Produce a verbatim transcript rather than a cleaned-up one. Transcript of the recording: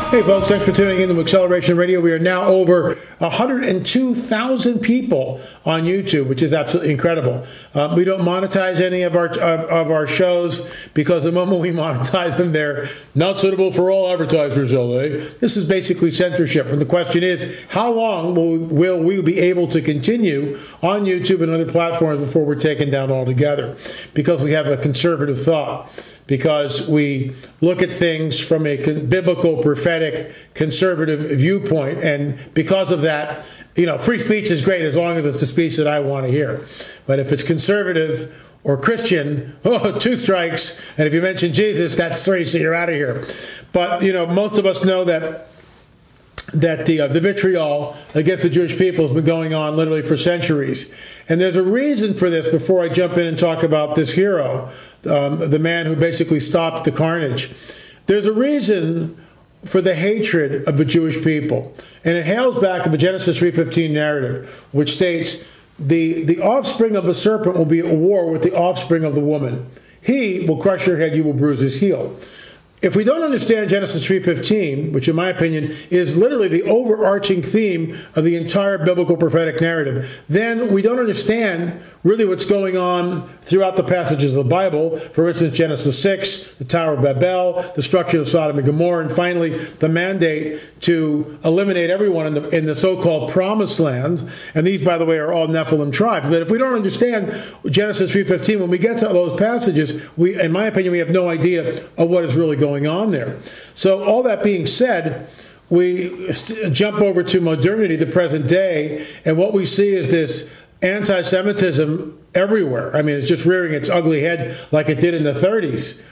Hey folks, thanks for tuning in to Acceleration Radio. We are now over one hundred two thousand people on YouTube, which is absolutely incredible. Uh, we don't monetize any of our of, of our shows because the moment we monetize them, they're not suitable for all advertisers, are they? This is basically censorship. And the question is, how long will, will we be able to continue on YouTube and other platforms before we're taken down altogether? Because we have a conservative thought. Because we look at things from a biblical, prophetic, conservative viewpoint. And because of that, you know, free speech is great as long as it's the speech that I want to hear. But if it's conservative or Christian, oh, two strikes. And if you mention Jesus, that's three, so you're out of here. But, you know, most of us know that that the uh, the vitriol against the Jewish people has been going on literally for centuries. And there's a reason for this before I jump in and talk about this hero, um, the man who basically stopped the carnage. There's a reason for the hatred of the Jewish people. And it hails back to the Genesis three fifteen narrative, which states, the, the offspring of the serpent will be at war with the offspring of the woman. He will crush your head, you will bruise his heel. If we don't understand Genesis three fifteen, which in my opinion is literally the overarching theme of the entire biblical prophetic narrative, then we don't understand really what's going on throughout the passages of the Bible. For instance, Genesis six, the Tower of Babel, destruction of Sodom and Gomorrah, and finally the mandate to eliminate everyone in the, in the so-called Promised Land. And these, by the way, are all Nephilim tribes. But if we don't understand Genesis three fifteen, when we get to those passages, we, in my opinion, we have no idea of what is really going on. going on there. So all that being said, we jump over to modernity, the present day, and what we see is this anti-Semitism everywhere. I mean, it's just rearing its ugly head like it did in the thirties.